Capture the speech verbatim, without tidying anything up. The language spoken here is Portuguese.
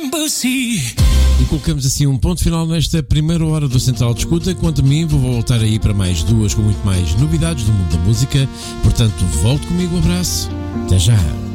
embassy. E colocamos assim um ponto final nesta primeira hora do Central de Escuta. Quanto a mim, vou voltar aí para mais duas com muito mais novidades do mundo da música. Portanto, volte comigo, um abraço. Até já.